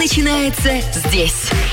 начинается здесь.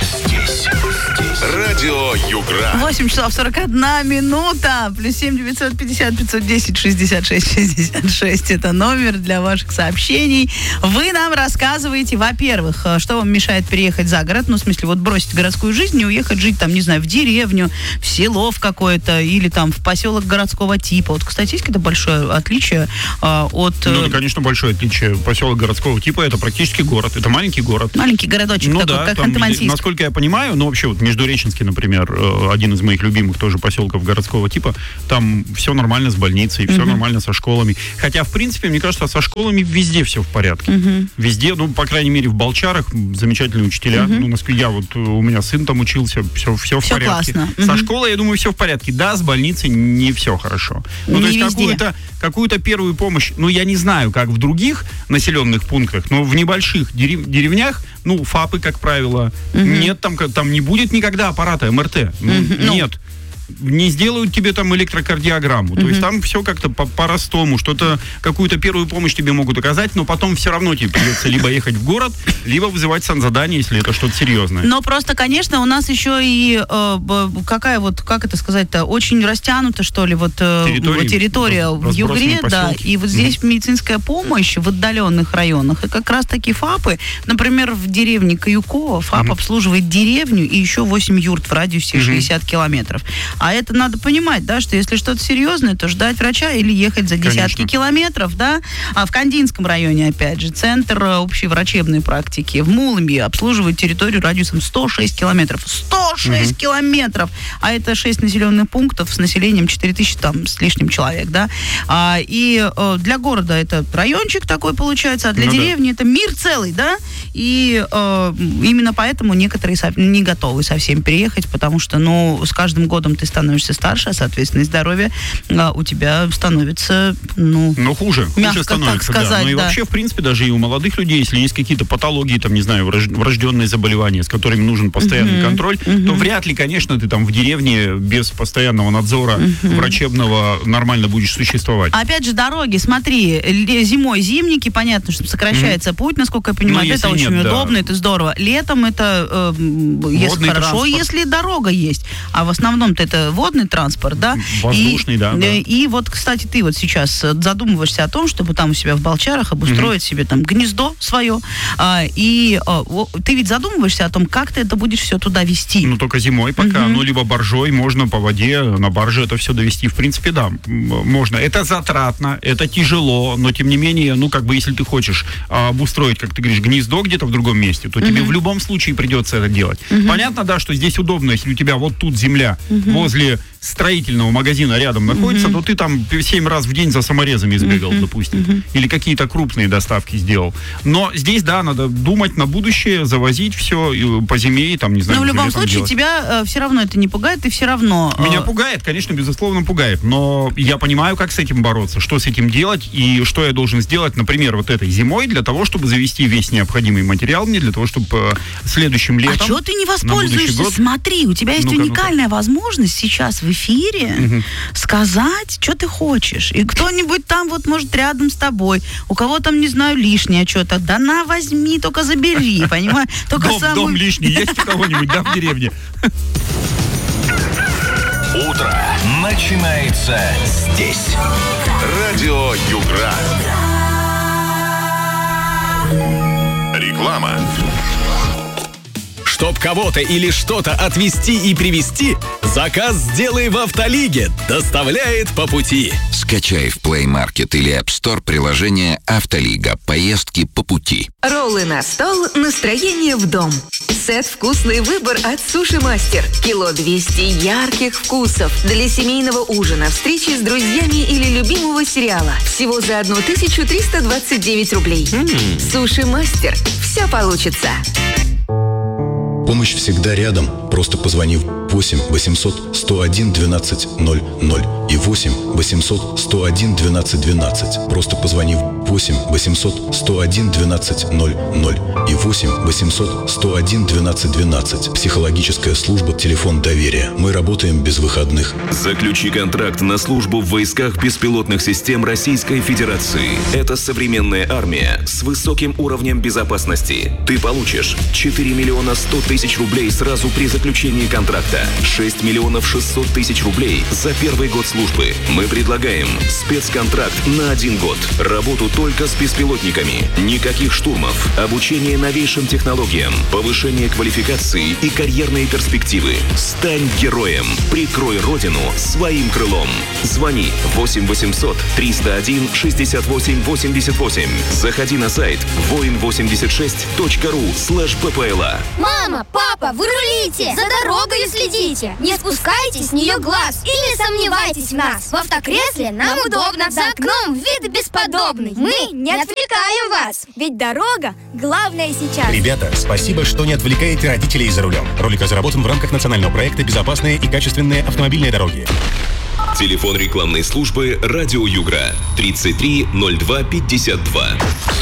Радио Югра. 8 часов 41 минута. Плюс 7 950 510 66 66. Это номер для ваших сообщений. Вы нам рассказываете, во-первых, что вам мешает переехать за город. Ну, в смысле, вот бросить городскую жизнь и уехать жить там, не знаю, в деревню, в село в какое-то или там в поселок городского типа. Вот, кстати, есть какое-то большое отличие от... Ну, да, конечно, большое отличие. Поселок городского типа — это практически город. Это маленький город. Маленький городочек такой, да, как там, Ханты-Мансийск. насколько я понимаю, ну, вообще, вот Междуреченский, например, один из моих любимых тоже поселков городского типа, там все нормально с больницей, все нормально со школами. Хотя, в принципе, мне кажется, со школами везде все в порядке. Везде, ну, по крайней мере, в Балчарах замечательные учителя. Ну, я вот, у меня сын там учился, все в порядке. Классно. Со школой, я думаю, все в порядке. Да, с больницей не все хорошо. Ну, то есть какую-то первую помощь, ну, я не знаю, как в других населенных пунктах, но в небольших деревнях, ну, ФАПы, как правило, нет, там не будет никогда аппарата МРТ. Нет. Не сделают тебе там электрокардиограмму. То есть там все как-то по-простому. Что-то, какую-то первую помощь тебе могут оказать, но потом все равно тебе придется либо ехать в город, либо вызывать санзадание, если это что-то серьезное. Но просто, конечно, у нас еще и какая вот, как это сказать-то, очень растянута, что ли, вот территория в Югре, да, и вот здесь медицинская помощь в отдаленных районах, и как раз таки ФАПы, например, в деревне Каюкова ФАП обслуживает деревню и еще 8 юрт в радиусе 60 километров. А это надо понимать, да, что если что-то серьезное, то ждать врача или ехать за десятки километров, да. А в Кандинском районе, опять же, центр общей врачебной практики в Мулымье обслуживает территорию радиусом 106 километров. 106 километров! А это 6 населенных пунктов с населением 4000 там с лишним человек, да. И для города это райончик такой получается, а для деревни это мир целый, да. И именно поэтому некоторые не готовы совсем переехать, потому что, ну, с каждым годом ты становишься старше, а, соответственно, и здоровье у тебя становится, ну... Но хуже становится, так сказать, да. Ну и вообще, в принципе, даже и у молодых людей, если есть какие-то патологии, там, не знаю, врожденные заболевания, с которыми нужен постоянный контроль, то вряд ли, конечно, ты там в деревне без постоянного надзора врачебного нормально будешь существовать. Опять же, дороги, смотри, зимой зимники, понятно, что сокращается путь, насколько я понимаю, это очень удобно, это здорово. Летом это, если хорошо, транспорт. Если дорога есть, а в основном-то это водный транспорт, да? Воздушный, да. И вот, кстати, ты вот сейчас задумываешься о том, чтобы там у себя в Балчарах обустроить себе там гнездо свое, и ты ведь задумываешься о том, как ты это будешь все туда везти. Ну, только зимой пока, ну, либо баржой, можно по воде, на барже это все довести. В принципе, да, можно. Это затратно, это тяжело, но, тем не менее, ну, как бы, если ты хочешь обустроить, как ты говоришь, гнездо где-то в другом месте, то тебе в любом случае придется это делать. Понятно, да, что здесь удобно, если у тебя вот тут земля, возле строительного магазина рядом находится, то ты там 7 раз в день за саморезами сбегал, допустим. Или какие-то крупные доставки сделал. Но здесь, да, надо думать на будущее, завозить все по зиме и там, не знаю, но в любом случае делать. Тебя все равно это не пугает, ты все равно... Меня пугает, конечно, безусловно, пугает. Но я понимаю, как с этим бороться, что с этим делать и что я должен сделать, например, вот этой зимой для того, чтобы завести весь необходимый материал мне, для того, чтобы следующим летом... А что ты не воспользуешься? Смотри, у тебя есть уникальная возможность сейчас в эфире сказать, что ты хочешь. И кто-нибудь там вот может рядом с тобой, у кого там, не знаю, лишнее что-то, да на, возьми, только забери, понимаешь? Дом лишний есть у кого-нибудь, да, в деревне? Утро начинается здесь. Радио Югра. Реклама. Чтоб кого-то или что-то отвезти и привезти, заказ сделай в Автолиге. Доставляет по пути. Скачай в Play Market или App Store приложение «Автолига». Поездки по пути. Роллы на стол, настроение в дом. Сет «Вкусный выбор» от Суши Мастер. Кило 200 ярких вкусов. Для семейного ужина, встречи с друзьями или любимого сериала. Всего за 1329 рублей. Суши Мастер. Все получится. Помощь всегда рядом. Просто позвони в 8 800 101 12 00 и 8 800 101 12 12. Просто позвони в 8 800 101 12 00 и 8 800 101 12 12. Психологическая служба, телефон доверия. Мы работаем без выходных. Заключи контракт на службу в войсках беспилотных систем Российской Федерации. Это современная армия с высоким уровнем безопасности. Ты получишь 4 миллиона 100 тысяч рублей сразу при заключении контракта, 6 миллионов 600 тысяч рублей за первый год службы. Мы предлагаем спецконтракт на 1 год. Работу только с беспилотниками. Никаких штурмов. Обучение новейшим технологиям. Повышение квалификации и карьерные перспективы. Стань героем. Прикрой родину своим крылом. Звони 8 800 301 68 88. Заходи на сайт voin86.ru/ppla. Мама, папа, вы рулите! За дорогой следите! Не спускайте с нее глаз и не сомневайтесь в нас! В автокресле нам удобно, за окном вид бесподобный. Мы не отвлекаем вас, ведь дорога главное сейчас. Ребята, спасибо, что не отвлекаете родителей за рулем. Ролик разработан в рамках национального проекта «Безопасные и качественные автомобильные дороги». Телефон рекламной службы «Радио Югра» 33 02 52.